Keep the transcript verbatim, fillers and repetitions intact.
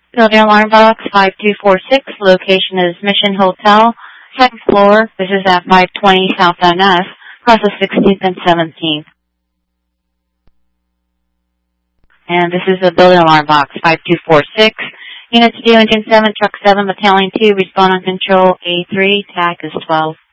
Building alarm box five two four six. Location is Mission Hotel, second floor. This is at five twenty South Van Ness, across the sixteenth and seventeenth. And this is the building alarm box five two four six. Units two, Engine seven, Truck seven, Battalion two, respond on control A three, T A C is twelve.